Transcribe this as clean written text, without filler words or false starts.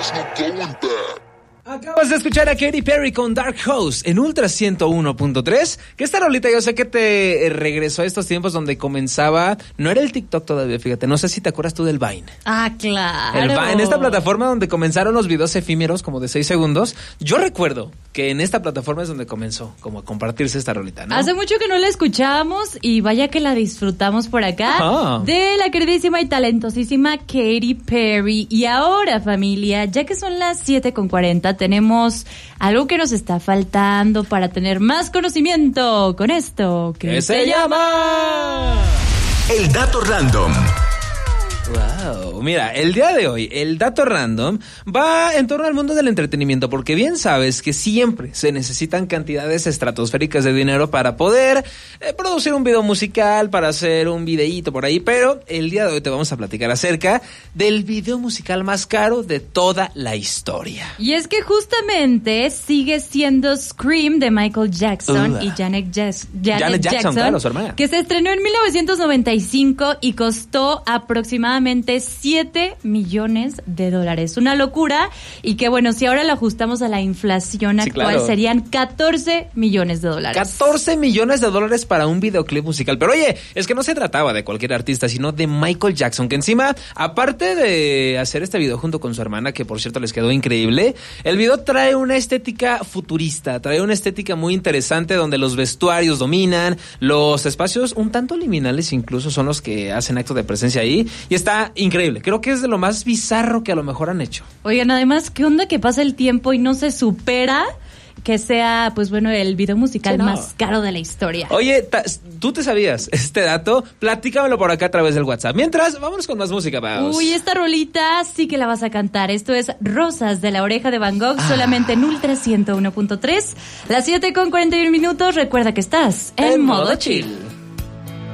Acabas de escuchar a Katy Perry con Dark Horse en Ultra 101.3. Que esta rolita yo sé que te regresó a estos tiempos donde comenzaba. No era el TikTok todavía, fíjate. No sé si te acuerdas tú del Vine. Ah, claro. El Vine, esta plataforma donde comenzaron los videos efímeros como de 6 segundos. Yo recuerdo que en esta plataforma es donde comenzó como a compartirse esta rolita, ¿no? Hace mucho que no la escuchábamos y vaya que la disfrutamos por acá. Ajá. De la queridísima y talentosísima Katy Perry. Y ahora, familia, ya que son las 7:40, tenemos algo que nos está faltando para tener más conocimiento con esto que se llama El dato random. Wow, mira, el día de hoy, el dato random va en torno al mundo del entretenimiento, porque bien sabes que siempre se necesitan cantidades estratosféricas de dinero para poder producir un video musical, para hacer un videíto por ahí, pero el día de hoy te vamos a platicar acerca del video musical más caro de toda la historia. Y es que justamente sigue siendo Scream de Michael Jackson y Janet Jackson, claro, su hermana, que se estrenó en 1995 y costó aproximadamente $7 millones. Una locura. Y que bueno, si ahora lo ajustamos a la inflación actual, claro, serían $14 millones. $14 millones para un videoclip musical. Pero oye, es que no se trataba de cualquier artista, sino de Michael Jackson, que encima, aparte de hacer este video junto con su hermana, que por cierto les quedó increíble, el video trae una estética futurista, trae una estética muy interesante donde los vestuarios dominan, los espacios un tanto liminales incluso son los que hacen acto de presencia ahí, y está increíble. Creo que es de lo más bizarro que a lo mejor han hecho. Oigan, además, ¿qué onda que pasa el tiempo y no se supera que sea, pues bueno, el video musical más caro de la historia? Oye, ¿tú te sabías este dato? Platícamelo por acá a través del WhatsApp. Mientras, vámonos con más música, vamos. Uy, esta rolita sí que la vas a cantar. Esto es Rosas de La Oreja de Van Gogh, solamente en Ultra 101.3. Las 7:41. Recuerda que estás en modo chill.